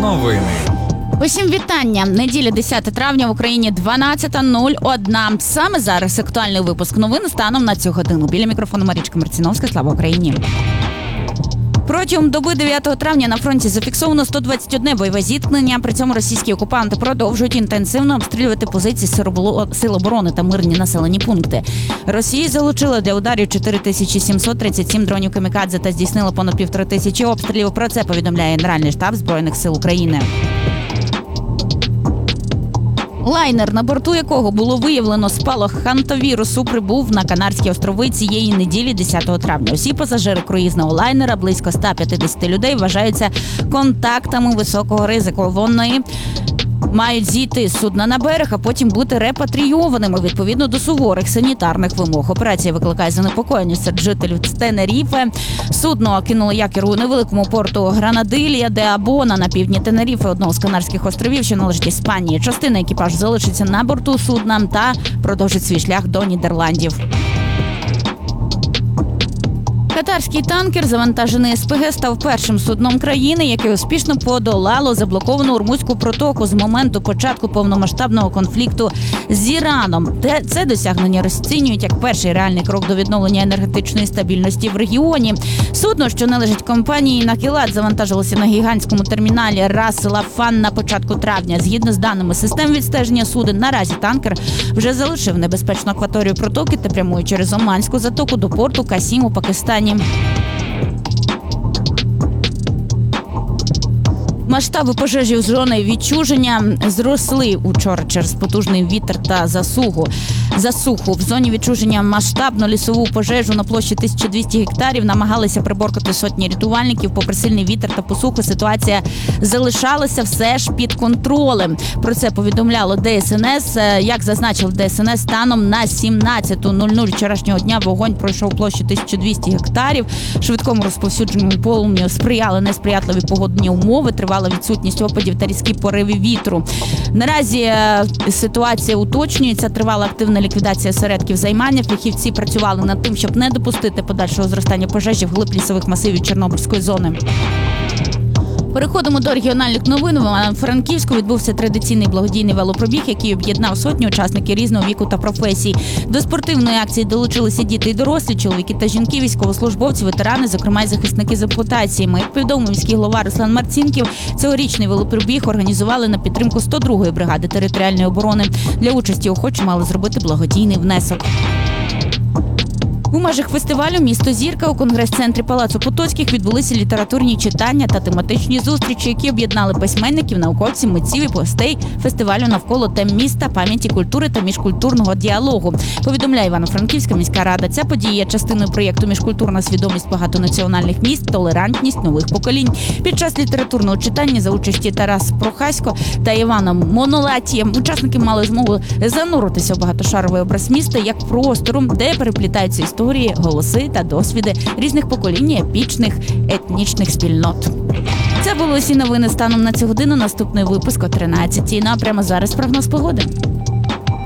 Новини. Усім вітання. Неділя 10 травня в Україні 12:01. Саме зараз актуальний випуск новин станом на цю годину. Біля мікрофону Марічка Марціновська. Слава Україні. Протягом доби 9 травня на фронті зафіксовано 121 бойове зіткнення. При цьому російські окупанти продовжують інтенсивно обстрілювати позиції сил оборони та мирні населені пункти. Росія залучила для ударів 4737 дронів камікадзе та здійснила понад 1500 обстрілів. Про це повідомляє Генеральний штаб Збройних сил України. Лайнер, на борту якого було виявлено спалах хантавірусу, прибув на Канарські острови цієї неділі 10 травня. Усі пасажири круїзного лайнера, близько 150 людей, вважаються контактами високого ризику. Вони мають зійти з судна на берег, а потім бути репатрійованими відповідно до суворих санітарних вимог. Операція викликає занепокоєння серед жителів Тенеріфе. Судно кинуло якір у невеликому порту Гранадилія де Абона на півдні Тенеріфе, одного з Канарських островів, що належить Іспанії. Частина екіпажу залишиться на борту судна та продовжить свій шлях до Нідерландів. Катарський танкер, завантажений СПГ, став першим судном країни, яке успішно подолало заблоковану Ормузьку протоку з моменту початку повномасштабного конфлікту з Іраном. Це досягнення розцінюють як перший реальний крок до відновлення енергетичної стабільності в регіоні. Судно, що належить компанії «Накілат», завантажилося на гігантському терміналі Рас Аль Фан на початку травня. Згідно з даними систем відстеження суден, наразі танкер вже залишив небезпечну акваторію протоки та прямує через Оманську затоку до порту Касім у Пакистані. Масштаби пожежі в зоні відчуження зросли учора через потужний вітер та засуху. В зоні відчуження масштабну лісову пожежу на площі 1200 гектарів намагалися приборкати сотні рятувальників. Попри сильний вітер та посуху, ситуація залишалася все ж під контролем. Про це повідомляло ДСНС. Як зазначив ДСНС, станом на 17:00 вчорашнього дня вогонь пройшов площу 1200 гектарів. Швидкому розповсюдженню полум'я сприяли несприятливі погодні умови, тривала відсутність опадів та різкі пориви вітру. Наразі ситуація уточнюється, тривала активна ліквідація осередків займання. Фахівці працювали над тим, щоб не допустити подальшого зростання пожежі вглиб лісових масивів Чорнобильської зони. Переходимо до регіональних новин. В Франківську відбувся традиційний благодійний велопробіг, який об'єднав сотні учасників різного віку та професій. До спортивної акції долучилися діти і дорослі, чоловіки та жінки, військовослужбовці, ветерани, зокрема й захисники з ампутаціями. Як повідомив міський голова Руслан Марцінків, цьогорічний велопробіг організували на підтримку 102-ї бригади територіальної оборони. Для участі охочі мали зробити благодійний внесок. У межах фестивалю «Місто Зірка» у конгрес-центрі Палацу Потоцьких відбулися літературні читання та тематичні зустрічі, які об'єднали письменників, науковців, митців і гостей фестивалю навколо тем міста, пам'яті, культури та міжкультурного діалогу. Повідомляє Івано-Франківська міська рада. Ця подія є частиною проєкту «Міжкультурна свідомість багатонаціональних міст. Толерантність нових поколінь». Під час літературного читання за участі Тараса Прохасько та Івана Монолатія учасники мали змогу зануритися в багатошаровий образ міста як простору, де переплітаються історії, голоси та досвіди різних поколінь, епічних етнічних спільнот. Це були усі новини станом на цю годину. Наступний випуск о 13:00. Ну а прямо зараз прогноз погоди.